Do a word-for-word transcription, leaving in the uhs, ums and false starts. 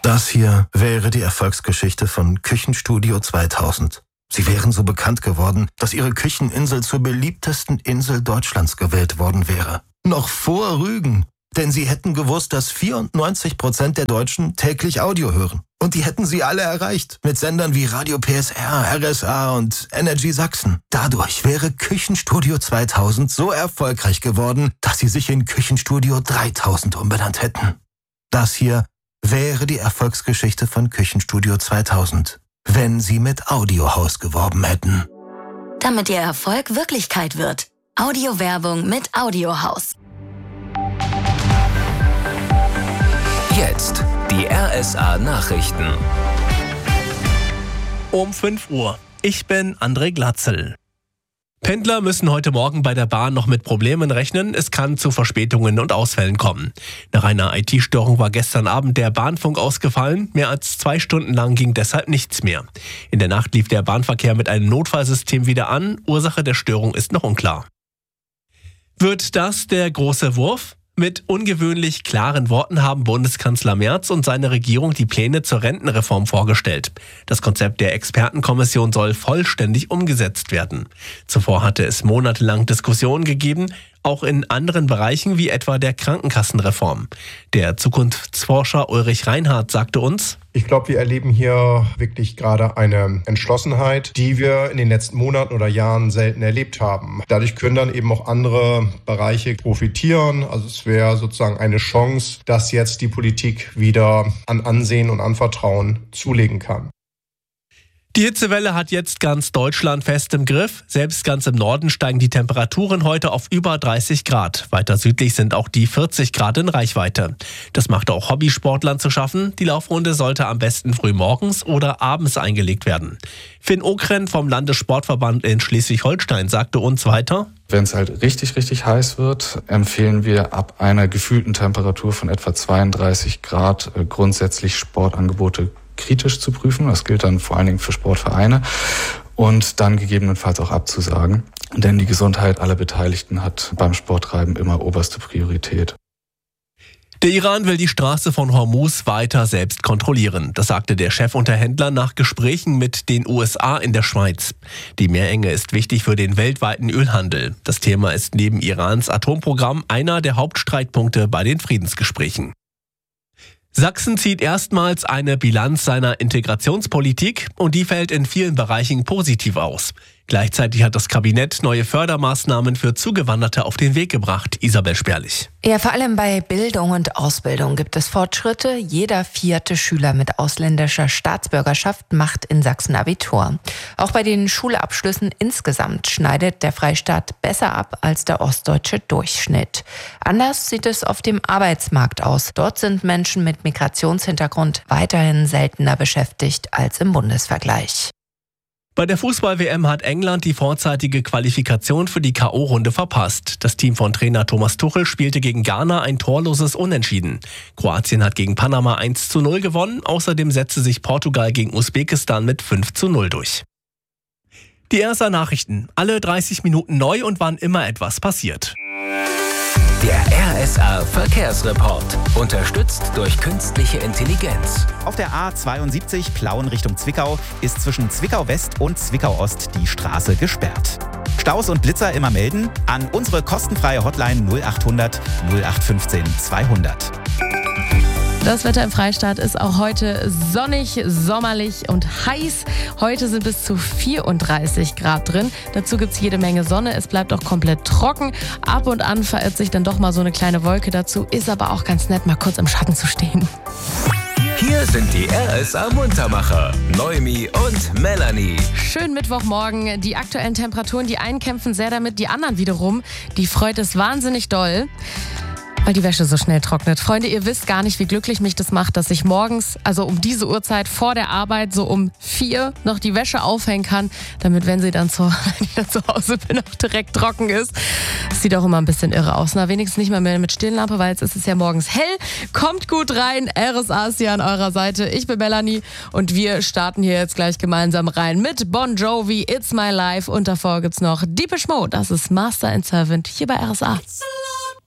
Das hier wäre die Erfolgsgeschichte von Küchenstudio zweitausend. Sie wären so bekannt geworden, dass ihre Kücheninsel zur beliebtesten Insel Deutschlands gewählt worden wäre. Noch vor Rügen. Denn sie hätten gewusst, dass vierundneunzig Prozent der Deutschen täglich Audio hören. Und die hätten sie alle erreicht. Mit Sendern wie Radio P S R, R S A und Energy Sachsen. Dadurch wäre Küchenstudio zweitausend so erfolgreich geworden, dass sie sich in Küchenstudio dreitausend umbenannt hätten. Das hier wäre die Erfolgsgeschichte von Küchenstudio zweitausend, wenn sie mit Audiohaus geworben hätten. Damit ihr Erfolg Wirklichkeit wird. Audiowerbung mit Audiohaus. Jetzt die R S A-Nachrichten. Um fünf Uhr. Ich bin André Glatzel. Pendler müssen heute Morgen bei der Bahn noch mit Problemen rechnen. Es kann zu Verspätungen und Ausfällen kommen. Nach einer I T-Störung war gestern Abend der Bahnfunk ausgefallen. Mehr als zwei Stunden lang ging deshalb nichts mehr. In der Nacht lief der Bahnverkehr mit einem Notfallsystem wieder an. Ursache der Störung ist noch unklar. Wird das der große Wurf? Mit ungewöhnlich klaren Worten haben Bundeskanzler Merz und seine Regierung die Pläne zur Rentenreform vorgestellt. Das Konzept der Expertenkommission soll vollständig umgesetzt werden. Zuvor hatte es monatelang Diskussionen gegeben, auch in anderen Bereichen wie etwa der Krankenkassenreform. Der Zukunftsforscher Ulrich Reinhardt sagte uns: Ich glaube, wir erleben hier wirklich gerade eine Entschlossenheit, die wir in den letzten Monaten oder Jahren selten erlebt haben. Dadurch können dann eben auch andere Bereiche profitieren. Also es wäre sozusagen eine Chance, dass jetzt die Politik wieder an Ansehen und an Vertrauen zulegen kann. Die Hitzewelle hat jetzt ganz Deutschland fest im Griff. Selbst ganz im Norden steigen die Temperaturen heute auf über dreißig Grad. Weiter südlich sind auch die vierzig Grad in Reichweite. Das macht auch Hobbysportlern zu schaffen. Die Laufrunde sollte am besten früh morgens oder abends eingelegt werden. Finn Okren vom Landessportverband in Schleswig-Holstein sagte uns weiter: Wenn es halt richtig, richtig heiß wird, empfehlen wir ab einer gefühlten Temperatur von etwa zweiunddreißig Grad grundsätzlich Sportangebote kritisch zu prüfen. Das gilt dann vor allen Dingen für Sportvereine und dann gegebenenfalls auch abzusagen. Denn die Gesundheit aller Beteiligten hat beim Sporttreiben immer oberste Priorität. Der Iran will die Straße von Hormuz weiter selbst kontrollieren. Das sagte der Chefunterhändler nach Gesprächen mit den U S A in der Schweiz. Die Meerenge ist wichtig für den weltweiten Ölhandel. Das Thema ist neben Irans Atomprogramm einer der Hauptstreitpunkte bei den Friedensgesprächen. Sachsen zieht erstmals eine Bilanz seiner Integrationspolitik und die fällt in vielen Bereichen positiv aus. Gleichzeitig hat das Kabinett neue Fördermaßnahmen für Zugewanderte auf den Weg gebracht. Isabel Sperlich. Ja, vor allem bei Bildung und Ausbildung gibt es Fortschritte. Jeder vierte Schüler mit ausländischer Staatsbürgerschaft macht in Sachsen Abitur. Auch bei den Schulabschlüssen insgesamt schneidet der Freistaat besser ab als der ostdeutsche Durchschnitt. Anders sieht es auf dem Arbeitsmarkt aus. Dort sind Menschen mit Migrationshintergrund weiterhin seltener beschäftigt als im Bundesvergleich. Bei der Fußball-W M hat England die vorzeitige Qualifikation für die K O-Runde verpasst. Das Team von Trainer Thomas Tuchel spielte gegen Ghana ein torloses Unentschieden. Kroatien hat gegen Panama eins zu null gewonnen. Außerdem setzte sich Portugal gegen Usbekistan mit fünf zu null durch. Die R S A-Nachrichten. Alle dreißig Minuten neu und wann immer etwas passiert. Der R S A-Verkehrsreport. Unterstützt durch künstliche Intelligenz. Auf der A zweiundsiebzig Plauen Richtung Zwickau ist zwischen Zwickau West und Zwickau Ost die Straße gesperrt. Staus und Blitzer immer melden an unsere kostenfreie Hotline null achthundert null acht fünfzehn zweihundert. Das Wetter im Freistaat ist auch heute sonnig, sommerlich und heiß. Heute sind bis zu vierunddreißig Grad drin. Dazu gibt es jede Menge Sonne. Es bleibt auch komplett trocken. Ab und an verirrt sich dann doch mal so eine kleine Wolke dazu. Ist aber auch ganz nett, mal kurz im Schatten zu stehen. Hier sind die R S A-Muntermacher, Noemi und Melanie. Schönen Mittwochmorgen. Die aktuellen Temperaturen, die einen kämpfen sehr damit, die anderen wiederum, die freut es wahnsinnig doll, weil die Wäsche so schnell trocknet. Freunde, ihr wisst gar nicht, wie glücklich mich das macht, dass ich morgens, also um diese Uhrzeit vor der Arbeit, so um vier noch die Wäsche aufhängen kann, damit, wenn sie dann zu, wenn ich dann zu Hause bin, auch direkt trocken ist. Das sieht auch immer ein bisschen irre aus. Na, wenigstens nicht mal mehr mit Stirnlampe, weil jetzt ist es ja morgens hell. Kommt gut rein. R S A ist hier an eurer Seite. Ich bin Melanie und wir starten hier jetzt gleich gemeinsam rein mit Bon Jovi, It's My Life. Und davor gibt's noch Deepish Mode. Das ist Master and Servant hier bei R S A.